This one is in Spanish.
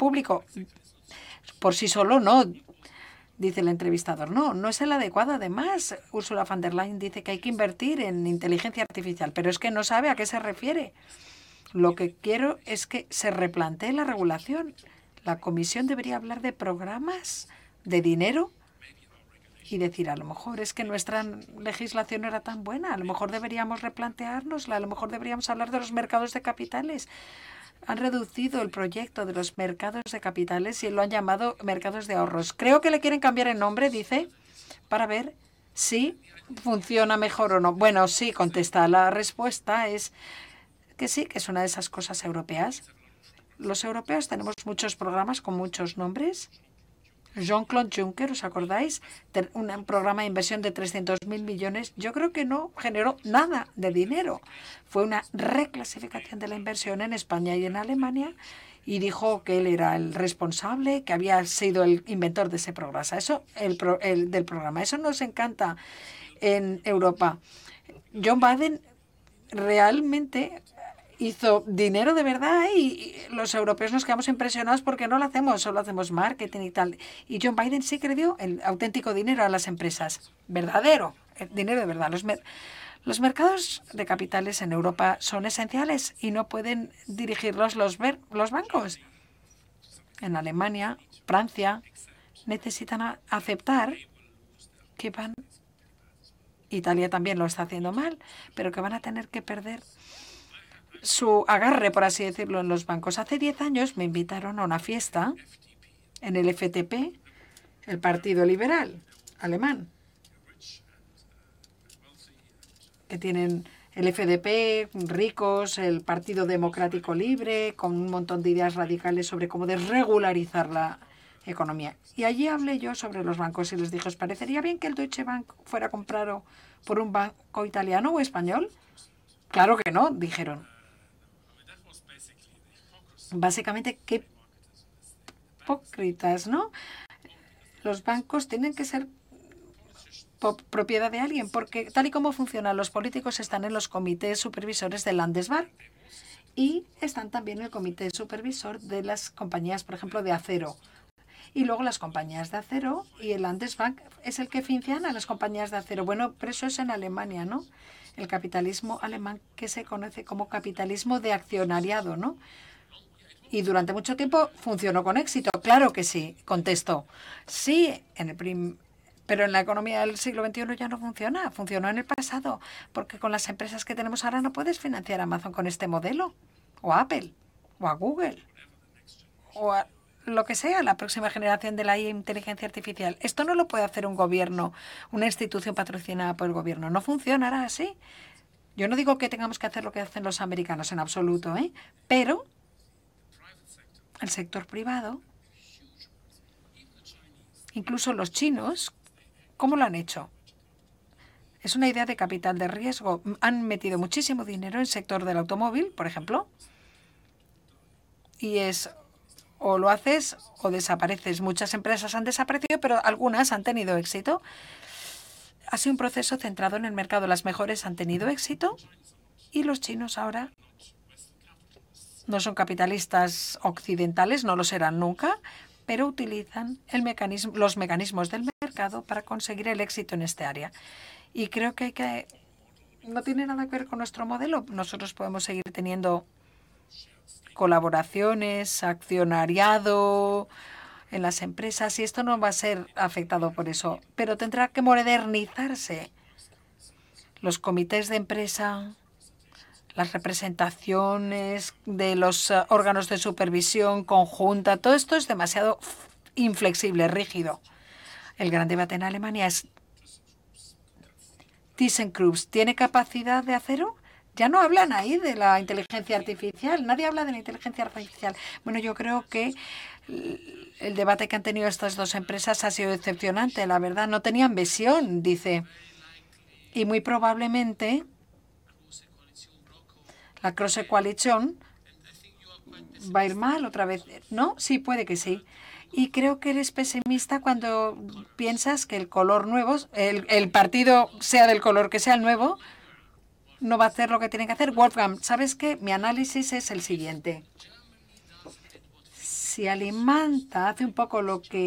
público. Por sí solo no, dice el entrevistador. No, no es el adecuado. Además, Ursula von der Leyen dice que hay que invertir en inteligencia artificial, pero es que no sabe a qué se refiere. Lo que quiero es que se replantee la regulación. La Comisión debería hablar de programas, de dinero y decir, a lo mejor es que nuestra legislación no era tan buena, a lo mejor deberíamos replanteárnosla, a lo mejor deberíamos hablar de los mercados de capitales. Han reducido el proyecto de los mercados de capitales y lo han llamado mercados de ahorros. Creo que le quieren cambiar el nombre, dice, para ver si funciona mejor o no. Bueno, sí, contesta. La respuesta es que sí, que es una de esas cosas europeas. Los europeos tenemos muchos programas con muchos nombres. Jean-Claude Juncker, ¿os acordáis? Un programa de inversión de 300.000 millones. Yo creo que no generó nada de dinero. Fue una reclasificación de la inversión en España y en Alemania y dijo que él era el responsable, que había sido el inventor de ese programa. Del programa. Eso nos encanta en Europa. John Biden realmente hizo dinero de verdad y los europeos nos quedamos impresionados porque no lo hacemos, solo hacemos marketing y tal. Y John Biden sí que le dio el auténtico dinero a las empresas, verdadero, el dinero de verdad. Los mercados de capitales en Europa son esenciales y no pueden dirigirlos los bancos. En Alemania, Francia, necesitan aceptar que Italia también lo está haciendo mal, pero que van a tener que perder su agarre, por así decirlo, en los bancos. Hace 10 años me invitaron a una fiesta en el FDP, el Partido Liberal alemán, que tienen el FDP, ricos, el Partido Democrático Libre, con un montón de ideas radicales sobre cómo desregularizar la economía. Y allí hablé yo sobre los bancos y les dije, ¿os parecería bien que el Deutsche Bank fuera comprado por un banco italiano o español? Claro que no, dijeron. Básicamente, qué hipócritas, ¿no? Los bancos tienen que ser propiedad de alguien, porque tal y como funcionan, los políticos están en los comités supervisores del Landesbank y están también en el comité supervisor de las compañías, por ejemplo, de acero. Y luego las compañías de acero y el Landesbank es el que financia a las compañías de acero. Bueno, pero eso es en Alemania, ¿no? El capitalismo alemán que se conoce como capitalismo de accionariado, ¿no? Y durante mucho tiempo funcionó con éxito. Claro que sí, contesto. Sí, pero en la economía del siglo XXI ya no funciona. Funcionó en el pasado, porque con las empresas que tenemos ahora no puedes financiar a Amazon con este modelo, o a Apple, o a Google, o a lo que sea, la próxima generación de la inteligencia artificial. Esto no lo puede hacer un gobierno, una institución patrocinada por el gobierno. No funcionará así. Yo no digo que tengamos que hacer lo que hacen los americanos en absoluto, pero el sector privado, incluso los chinos, ¿cómo lo han hecho? Es una idea de capital de riesgo. Han metido muchísimo dinero en el sector del automóvil, por ejemplo, y es o lo haces o desapareces. Muchas empresas han desaparecido, pero algunas han tenido éxito. Ha sido un proceso centrado en el mercado. Las mejores han tenido éxito y los chinos ahora no son capitalistas occidentales, no lo serán nunca, pero utilizan los mecanismos del mercado para conseguir el éxito en este área. Y creo que no tiene nada que ver con nuestro modelo. Nosotros podemos seguir teniendo colaboraciones, accionariado en las empresas y esto no va a ser afectado por eso, pero tendrá que modernizarse. Los comités de empresa, las representaciones de los órganos de supervisión conjunta, todo esto es demasiado inflexible, rígido. El gran debate en Alemania es ThyssenKrupp, ¿tiene capacidad de acero? Ya no hablan ahí de la inteligencia artificial. Nadie habla de la inteligencia artificial. Bueno, yo creo que el debate que han tenido estas dos empresas ha sido decepcionante. La verdad, no tenían visión, dice. Y muy probablemente la Croce Coalition va a ir mal otra vez. ¿No? Sí, puede que sí. Y creo que eres pesimista cuando piensas que el color nuevo, el partido sea del color que sea el nuevo, no va a hacer lo que tiene que hacer. Wolfgang, ¿sabes qué? Mi análisis es el siguiente. si alimenta, hace un poco lo que